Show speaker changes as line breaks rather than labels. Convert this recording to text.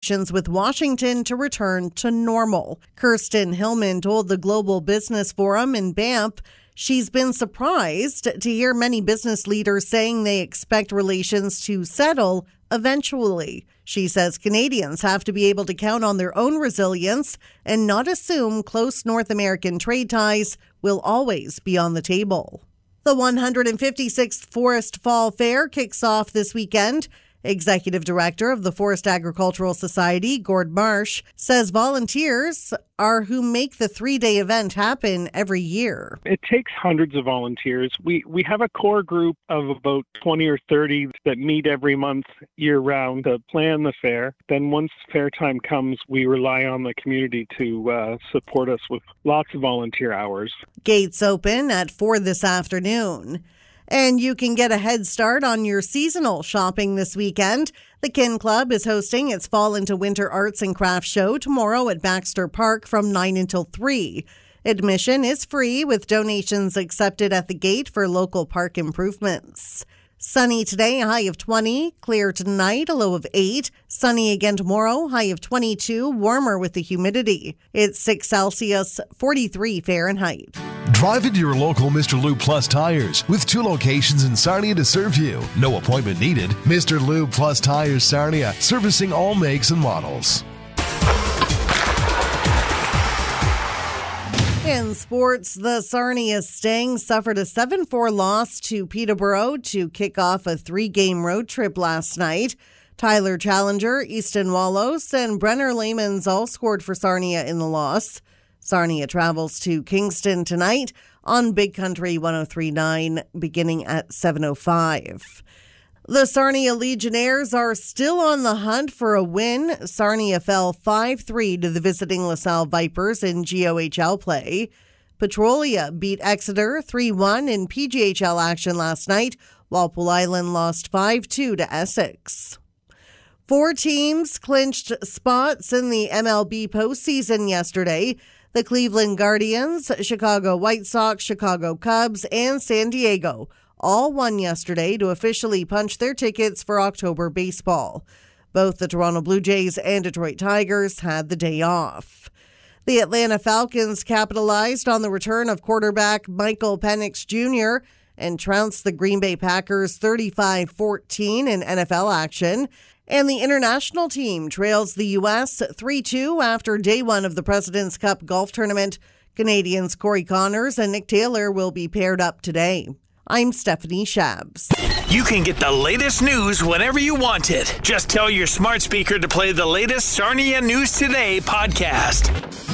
relations with Washington to return to normal. Kirsten Hillman told the Global Business Forum in Banff she's been surprised to hear many business leaders saying they expect relations to settle eventually. She says Canadians have to be able to count on their own resilience and not assume close North American trade ties will always be on the table. The 156th Forest Fall Fair kicks off this weekend. Executive Director of the Forest Agricultural Society, Gord Marsh, says volunteers are who make the 3-day event happen every year.
It takes hundreds of volunteers. We have a core group of about 20 or 30 that meet every month year-round to plan the fair. Then once fair time comes, we rely on the community to support us with lots of volunteer hours.
Gates open at 4 this afternoon. And you can get a head start on your seasonal shopping this weekend. The Kin Club is hosting its Fall into Winter Arts and Crafts show tomorrow at Baxter Park from 9 until 3. Admission is free with donations accepted at the gate for local park improvements. Sunny today, a high of 20. Clear tonight, a low of 8. Sunny again tomorrow, high of 22. Warmer with the humidity. It's 6 Celsius, 43 Fahrenheit.
Drive into your local Mr. Lube Plus Tires with 2 locations in Sarnia to serve you. No appointment needed. Mr. Lube Plus Tires Sarnia, servicing all makes and models.
In sports, the Sarnia Sting suffered a 7-4 loss to Peterborough to kick off a 3-game road trip last night. Tyler Challenger, Easton Wallos, and Brenner Lamans all scored for Sarnia in the loss. Sarnia travels to Kingston tonight on Big Country 103.9 beginning at 7:05. The Sarnia Legionnaires are still on the hunt for a win. Sarnia fell 5-3 to the visiting LaSalle Vipers in GOHL play. Petrolia beat Exeter 3-1 in PGHL action last night, while Pool Island lost 5-2 to Essex. 4 teams clinched spots in the MLB postseason yesterday. The Cleveland Guardians, Chicago White Sox, Chicago Cubs, and San Diego all won yesterday to officially punch their tickets for October baseball. Both the Toronto Blue Jays and Detroit Tigers had the day off. The Atlanta Falcons capitalized on the return of quarterback Michael Penix Jr. and trounced the Green Bay Packers 35-14 in NFL action. And the international team trails the U.S. 3-2 after day 1 of the President's Cup golf tournament. Canadians Corey Connors and Nick Taylor will be paired up today. I'm Stephanie Shabs.
You can get the latest news whenever you want it. Just tell your smart speaker to play the latest Sarnia News Today podcast.